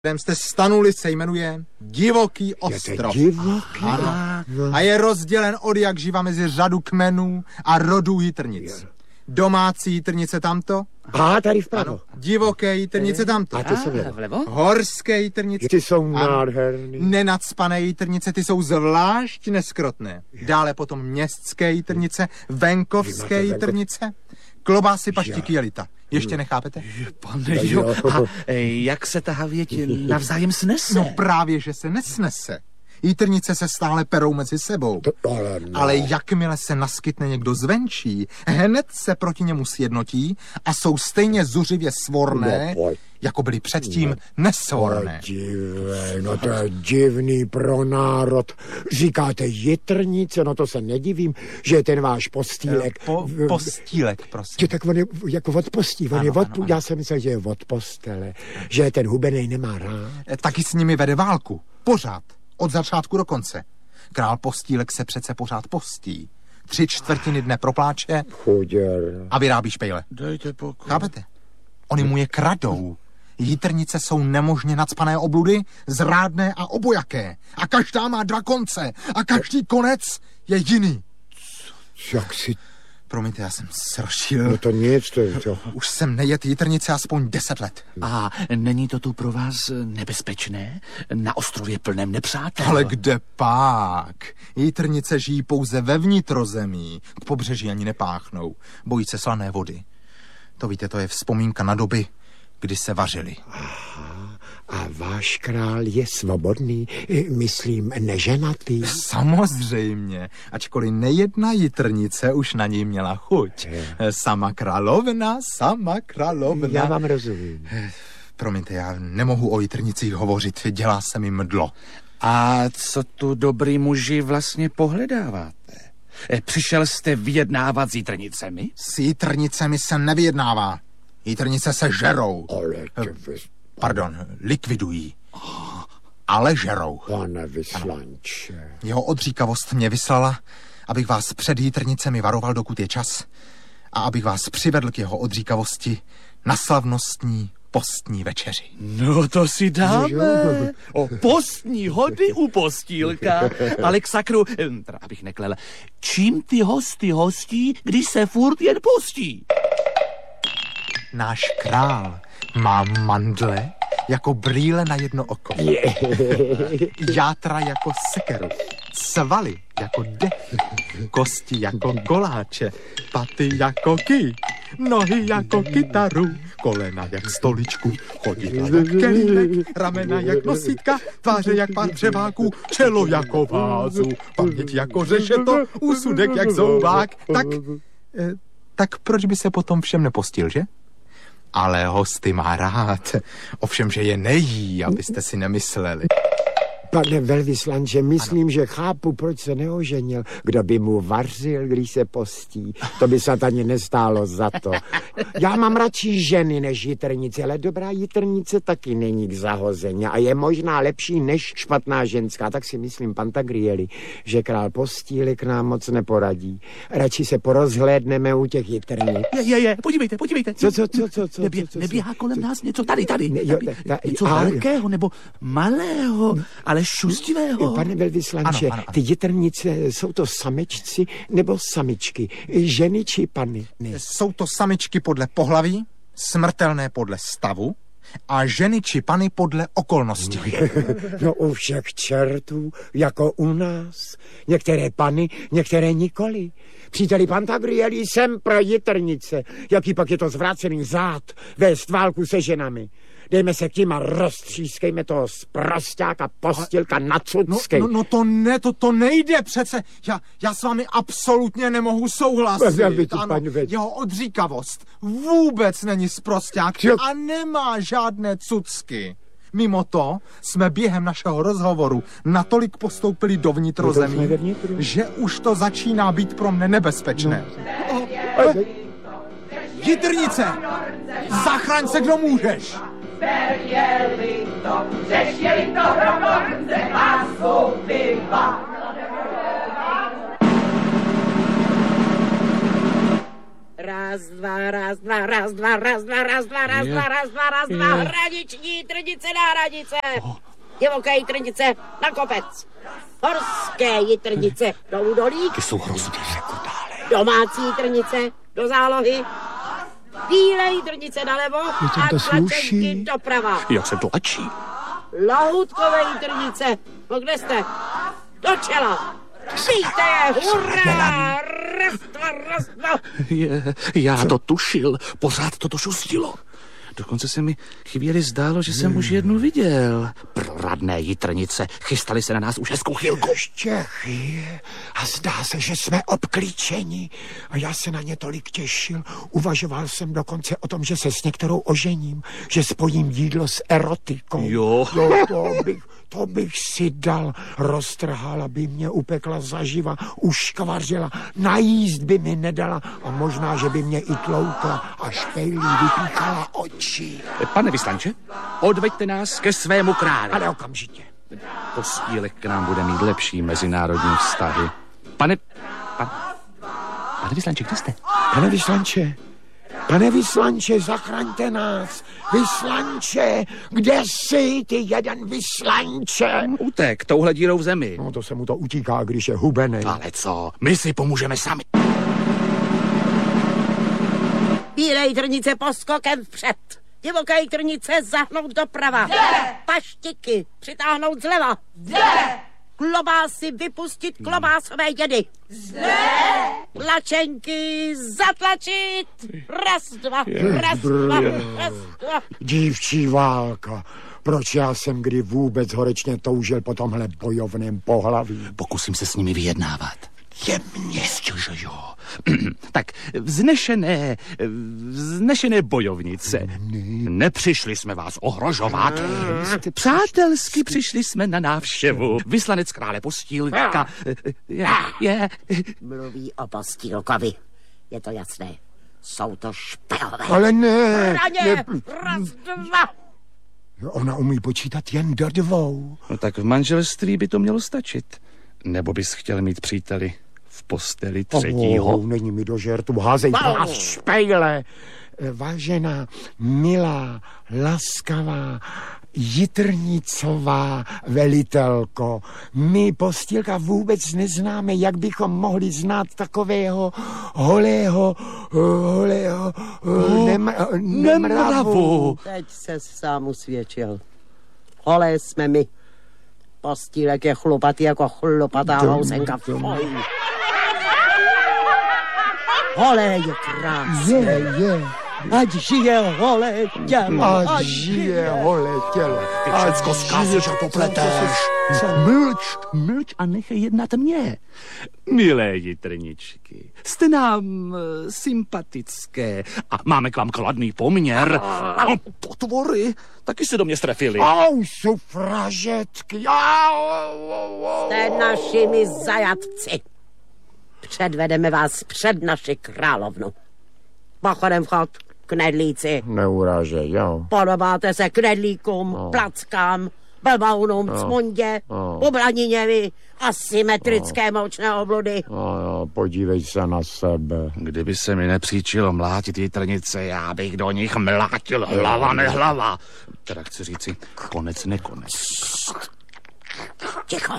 kterém jste stanuli, se jmenuje Divoký ostrov. Ano. A je rozdělen od jak živa mezi řadu kmenů a rodů jitrnic. Domácí jitrnice tamto. A tady vpravo. Ano. Divoké jitrnice tamto. A ty jsou vlevo? Horské jitrnice. Ty jsou nádherný. Nenacpané jitrnice, ty jsou zvlášť neskrotné. Dále potom městské jitrnice, venkovské jitrnice, klobásy, paštiky, jelita. Ještě nechápete? Pane jo. A jak se ta havěť navzájem snese? No právě, že se nesnese. Jitrnice se stále perou mezi sebou. Ale jakmile se naskytne někdo zvenčí, hned se proti němu sjednotí a jsou stejně zuřivě svorné, jako byli předtím nesvorné. No to je divný pro národ. Říkáte jitrnice, no to se nedivím, že je ten váš postýlek. Postýlek, prosím. Tak on je jako od postí, já jsem myslel, že je od postele, že ten hubenej nemá rád. Taky s nimi vede válku, pořád. Od začátku do konce. Král Postýlek se přece pořád postí. 3/4 dne propláče a vyrábí špejle. Dejte pokoj. Chápete? Oni mu je kradou. Jitrnice jsou nemožně nacpané obludy, zrádné a obojaké. A každá má 2 konce. A každý konec je jiný. Jak si... Promiňte, já jsem sršil. No to nic, to... Už jsem nejet jitrnice aspoň 10 let. A není to tu pro vás nebezpečné? Na ostrově plném nepřátel? Ale kde pak? Jitrnice žijí pouze ve vnitrozemí. K pobřeží ani nepáchnou. Bojí se slané vody. To víte, to je vzpomínka na doby, kdy se vařili. Aha. A váš král je svobodný, myslím, neženatý? Samozřejmě, ačkoliv nejedna jitrnice už na něj měla chuť. Sama královna. Já vám rozumím. Promiňte, já nemohu o jitrnicích hovořit, dělá se mi mdlo. A co tu dobrý muži vlastně pohledáváte? Přišel jste vyjednávat s jitrnicemi? S jitrnicemi se nevyjednává. Jitrnice se žerou. Pardon, likvidují. Ale žerou. Pane vyslanče. Jeho odříkavost mě vyslala, abych vás před jitrnicemi varoval, dokud je čas, a abych vás přivedl k jeho odříkavosti na slavnostní postní večeři. No to si dáme. O postní hody u Postýlka. Ale k sakru, abych neklel, čím ty hosty hostí, když se furt jen postí? Náš král má mandle jako brýle na jedno oko. Játra jako sekeru. Svaly jako dech. Kosti jako koláče. Paty jako kýk. Nohy jako kytaru. Kolena jak stoličku. Chodidla jak kelímek. Ramena jak nosítka. Tváře jak pár převáků. Čelo jako vázu. Paměť jako řešeto. Úsudek jak zoubák. Tak proč by se potom všem nepostil, že? Ale hosty má rád. Ovšem, že je nejí, abyste si nemysleli. Pane velvyslanče, myslím, že chápu, proč se neoženil. Kdo by mu vařil, když se postí? To by se ani nestálo za to. Já mám radši ženy než jitrnice, ale dobrá jitrnice taky není k zahození a je možná lepší než špatná ženská. Tak si myslím, Pantagrieli, že král Postýlek nám moc neporadí. Radši se porozhlédneme u těch jitrnic. Podívejte. Co? Neběhá kolem nás něco tady. Něco velkého nebo malého, ale šustivého. Pane velvyslanče, ano. Ty jitrnice, jsou to samečci nebo samičky? Ženy či panny? Jsou to samičky podle pohlaví, smrtelné podle stavu a ženy či pany podle okolností. No u všech čertů, jako u nás. Některé pany, některé nikoli. Příteli Pantagrieli, jsem pro jitrnice. Jaký pak je to zvrácený zád vést válku se ženami. Dejme se k tím a roztřískejme toho sprosťáka Postýlka na cucky. No to nejde přece. Já s vámi absolutně nemohu souhlasit. Ano, jeho odříkavost vůbec není sprosťák a nemá žádné cucky. Mimo to jsme během našeho rozhovoru natolik postoupili do vnitrozemí, že už to začíná být pro mne nebezpečné. Jitrnice! Zachraň se, kdo můžeš! Jeli to, řešili to hromadce a soupiva. Rád Raz, dva, hraniční trnice na hranice. Divoké jitrnice na kopec. Horské jitrnice do údolí. Ty jsou hrozný. Domácí jitrnice do zálohy. Bílé jitrnice nalevo a tlačenky doprava. Jak se tlačí? Lohoutkové jitrnice. No kde jste? Do čela. Přijďte je, hurá! Raz, dva. Já to tušil, pořád to šustilo. Dokonce se mi chvíli zdálo, že jsem už jednu viděl. Proradné jitrnice, chystali se na nás už hezkou chvilku. Ještě a zdá se, že jsme obklíčeni. A já se na ně tolik těšil. Uvažoval jsem dokonce o tom, že se s některou ožením, že spojím jídlo s erotikou. Jo. To bych si dal. Roztrhala by mě, upekla zaživa, uškvařila, najíst by mi nedala a možná, že by mě i tloukla a špejlí vypíchala oči. Pane vyslanče, odveďte nás ke svému králi. Ale okamžitě. Postýlek k nám bude mít lepší mezinárodní vztahy. Pane vyslanče, kde jste? Pane vyslanče, zachraňte nás. Vyslanče, kde jsi, ty jeden vyslanče? Utek, touhle dírou v zemi. No to se mu to utíká, když je hubenej. Ale co, my si pomůžeme sami. Bílé jitrnice poskokem vpřed. Divoké jitrnice zahnout doprava. Paštiky přitáhnout zleva. Klobásy vypustit klobásové jedy. Tlačenky zatlačit. Raz, dva. Dívčí válka. Proč já jsem kdy vůbec horečně toužil po tomhle bojovném pohlaví? Pokusím se s nimi vyjednávat. Jemně, že jo. Tak, vznešené bojovnice. Nepřišli jsme vás ohrožovat. Přátelsky přišli jsme na návštěvu. Vyslanec krále Postýlka. Mluví o Postýlkovi. Je to jasné. Jsou to špehové. Ale ne. Raz, dva. Ona umí počítat jen do 2. No tak v manželství by to mělo stačit. Nebo bys chtěl mít příteli v posteli 3. Není mi do žertu, házej vás špejle. Vážená, milá, laskavá, jitrnicová velitelko, my Postýlka vůbec neznáme, jak bychom mohli znát takového holého nemravu. Teď se sám usvědčil. Holé jsme my. Postýlek je chlupatý jako chlupatá housenka. Holé je krásné. Je. Ať žije holé tělo. Ať žije holé tělo. Ty všecko zkazíš a popleteš. Mlč a nechej jednat mě. Milé jitrničky, jste nám sympatické a máme k vám kladný poměr. Potvory taky se do mě strefily. Sufražetky. Jste našimi zajatci. Předvedeme vás před naši královnu. Pochodem vchod, knedlíci. Neurážej, jo. Podobáte se knedlíkům, plackám, balbaunům, cmundě, bublaniněvi a symetrické moučné obludy. Podívej se na sebe. Kdyby se mi nepříčilo mlátit jitrnice, já bych do nich mlátil hlava nehlava. Teda chci říci, konec nekonec. Ticho.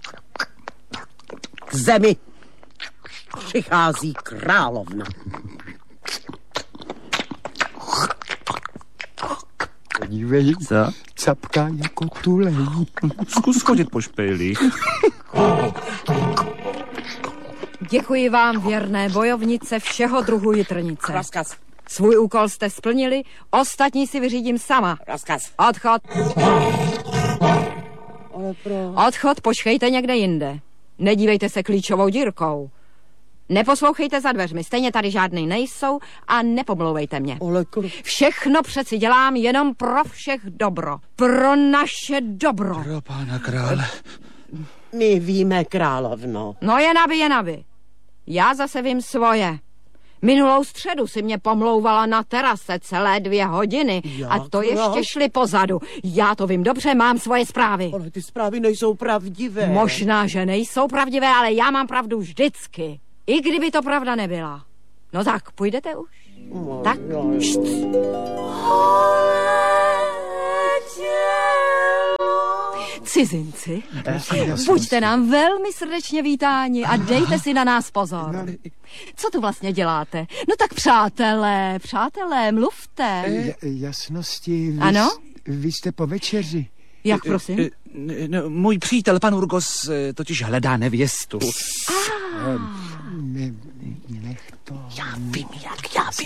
K zemi přichází královna. Podívej, Co? capká jako tulení. Zkus chodit po špejlích. Děkuji vám, věrné bojovnice všeho druhu jitrnice. Rozkaz. Svůj úkol jste splnili, ostatní si vyřídím sama. Rozkaz. Odchod. Odchod, počkejte někde jinde. Nedívejte se klíčovou dírkou. Neposlouchejte za dveřmi, stejně tady žádný nejsou a nepomlouvejte mě. Všechno přeci dělám jenom pro všech dobro. Pro naše dobro. Pro pána krále. My víme, královno. No je naby. Já zase vím svoje. Minulou středu si mě pomlouvala na terase celé 2 hodiny a to ještě šli pozadu. Já to vím dobře, mám svoje zprávy. Ale ty zprávy nejsou pravdivé. Možná, že nejsou pravdivé, ale já mám pravdu vždycky. I kdyby to pravda nebyla. No tak, půjdete už? Tak. Cizinci, buďte nám velmi srdečně vítáni a dejte si na nás pozor. Co tu vlastně děláte? No tak přátelé, mluvte. Jasnosti, Ano? Vy jste po večeři. Jak prosím? No, můj přítel, pan Urgos, totiž hledá nevěstu. Nech to. Já vím jak.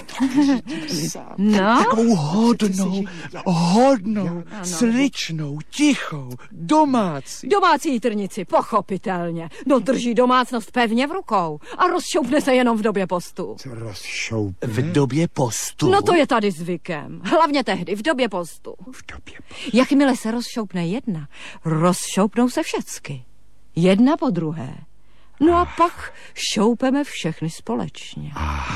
No, Takovou hodnou, sličnou, tichou, domácí. domácí jitrnici, pochopitelně. No drží domácnost pevně v rukou a rozšoupne se jenom v době postu. Co rozšoupne? V době postu? No to je tady zvykem. Hlavně tehdy, v době postu. V době. Jakmile se rozšoupne jedna, rozšoupnou se všecky. Jedna po druhé. No a pak šoupeme všechny společně.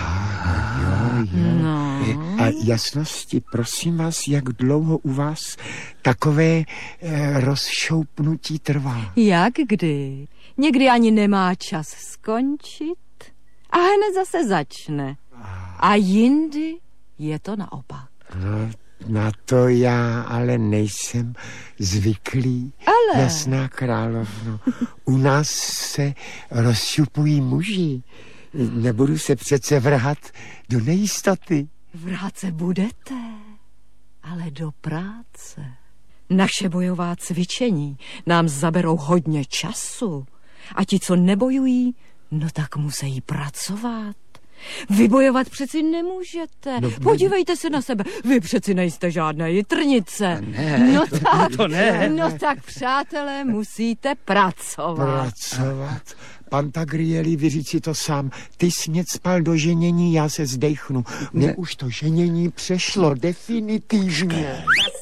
No. A jasnosti, prosím vás, jak dlouho u vás takové rozšoupnutí trvá? Jak kdy? Někdy ani nemá čas skončit a hned zase začne. A jindy je to naopak. No, na to já ale nejsem zvyklý. Ale. Jasná královno, u nás se rozšupují muži. Nebudu se přece vrhat do nejistoty. Vrát se budete, ale do práce. Naše bojová cvičení nám zaberou hodně času. A ti, co nebojují, no tak musí pracovat. Vybojovat přeci nemůžete. Podívejte se na sebe. Vy přeci nejste žádné jitrnice. No tak, to ne. No tak, přátelé, musíte pracovat. Pracovat? Pantagrieli, vyříct si to sám. Ty jsi mě cpal do ženění, já se zdechnu. Mně už to ženění přešlo definitivně.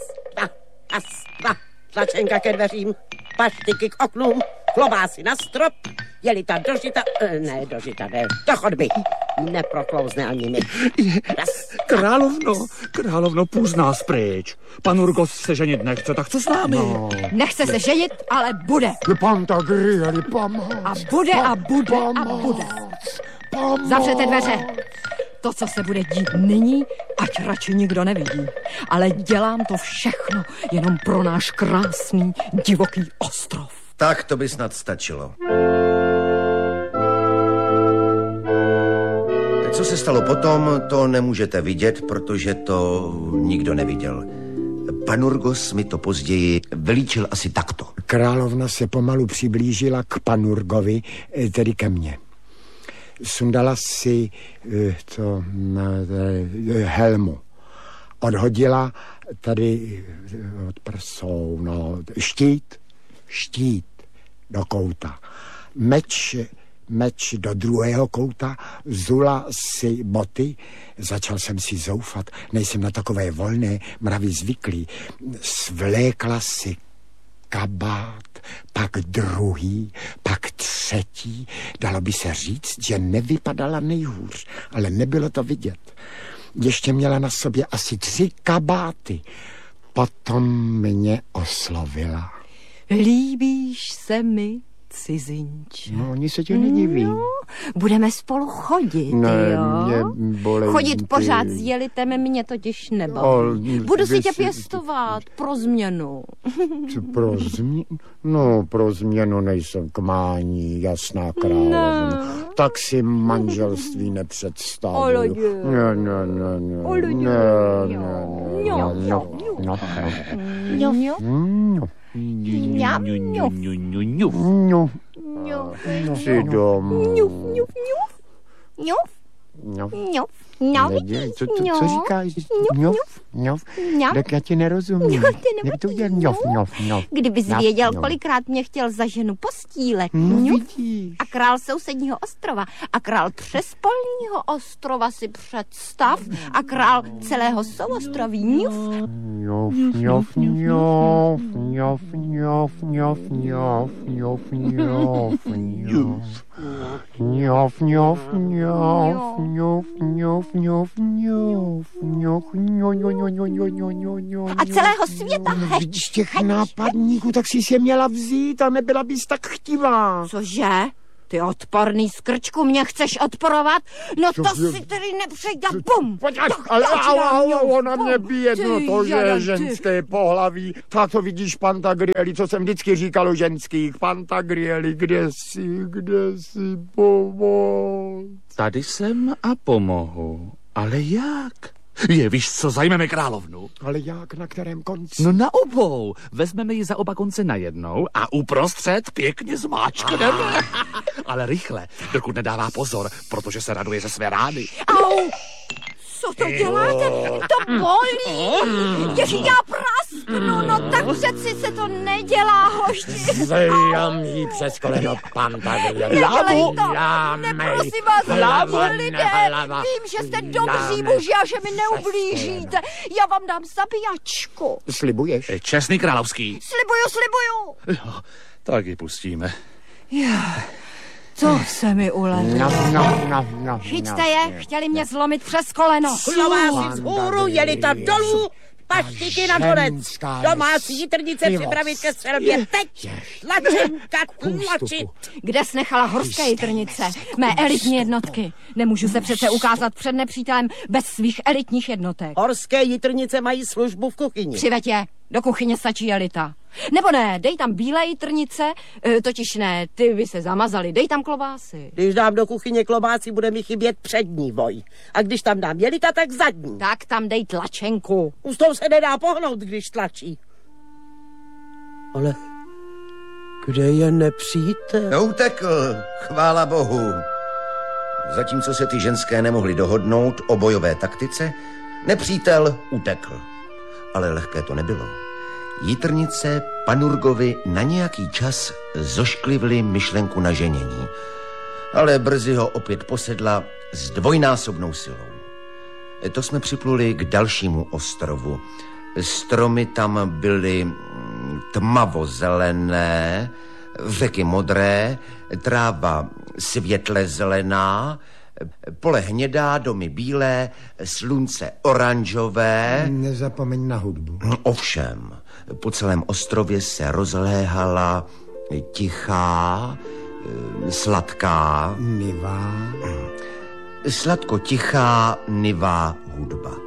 Tlačenka ke dveřím, paštiky k oknům, klobásy na strop, jeli ta dožita, ne, do chodby. Neproklouzne ani mi. Královno, půjď nás pryč. Pan Urgos se ženit nechce, tak co s námi? No. Nechce se ženit, ale bude. Pantagrieli, pomoc. A bude. Zavřete dveře. To, co se bude dít nyní, ať radši nikdo nevidí. Ale dělám to všechno jenom pro náš krásný, divoký ostrov. Tak to by snad stačilo. Co se stalo potom, to nemůžete vidět, protože to nikdo neviděl. Pan Urgos mi to později vylíčil asi takto. Královna se pomalu přiblížila k panurgovi, tedy ke mně. Sundala si helmu. Odhodila tady od prsou, štít do kouta. Meč do druhého kouta, zula si boty, začal jsem si zoufat, nejsem na takové volné mravy zvyklý. Svlékla si kabát, pak druhý, pak třetí. Dalo by se říct, že nevypadala nejhůř, ale nebylo to vidět. Ještě měla na sobě asi 3 kabáty. Potom mě oslovila. Líbíš se mi, cizinče. No, oni se tě nediví. No, budeme spolu chodit, Ne, jo? mě bolej Chodit ty. pořád s jelitem mě totiž nebaví. Budu si tě pěstovat pro změnu. Pro změnu? No, pro změnu nejsem k mání, jasná královna. No. Tak si manželství nepředstavuju. Si domů. Co říkáš? Tak já ti nerozumím. Jak to udělat? Kdybys věděl, kolikrát mě chtěl za ženu postílek. A král sousedního ostrova a král přespolního ostrova si představ a král celého souostroví. A celého světa. Víš těch nápadníků, tak si je měla vzít a nebyla bys tak chtivá. Cože? Ty odporný skrčku, mě chceš odporovat? No to si tedy nepřejde, bum! Ale ona mě bije, no to, že je ženské pohlaví. Tak to vidíš, Pantagrieli, co jsem vždycky říkal o ženských. Pantagrieli, kde jsi, pomoc. Tady jsem a pomohu. Ale jak? Víš co, zajmeme královnu. Ale jak, na kterém konci? No na obou. Vezmeme ji za oba konce najednou a uprostřed pěkně zmáčkneme. Ale rychle, dokud nedává pozor, protože se raduje ze své rány. Au! Co to děláte? To bolí! Ježi, já prasknu, no tak přeci se to nedělá, hošti. Zajam jí přes koleno, Pantagrieli. Nedělej to! Neprosím vás, lidé! Vím, že jste dobří muži a že mi neublížíte. Já vám dám zabíjačku. Slibuješ? Čestný královský. Slibuju. Jo, tak ji pustíme. To se mi ulevilo. No. Chyťte je, chtěli mě zlomit přes koleno. Klobásy vzhůru, jelita dolů, paštiky na konec. Domácí jitrnice připravit ke střelbě teď. Tlačenka tlačit. Kde jsi nechala horské jitrnice? Mé elitní jednotky. Nemůžu se přece ukázat před nepřítelem bez svých elitních jednotek. Horské jitrnice mají službu v kuchyni. Přiveď je, do kuchyně stačí elita. Nebo ne, dej tam bílé jitrnice, totiž ne, ty by se zamazaly, dej tam klobásy. Když dám do kuchyně klobásy, bude mi chybět přední voj. A když tam dám jelita, tak zadní. Tak tam dej tlačenku. Už tou se nedá pohnout, když tlačí. Ale kde je nepřítel? No, utekl, chvála bohu. Zatímco se ty ženské nemohly dohodnout o bojové taktice, nepřítel utekl. Ale lehké to nebylo. Jitrnice Panurgovi na nějaký čas zošklivly myšlenku na ženění, ale brzy ho opět posedla s dvojnásobnou silou. To jsme připluli k dalšímu ostrovu. Stromy tam byly tmavozelené, řeky modré, tráva světle zelená, pole hnědá, domy bílé, slunce oranžové. Nezapomeň na hudbu. Ovšem, po celém ostrově se rozléhala tichá, sladká, Nivá. sladko tichá nivá hudba.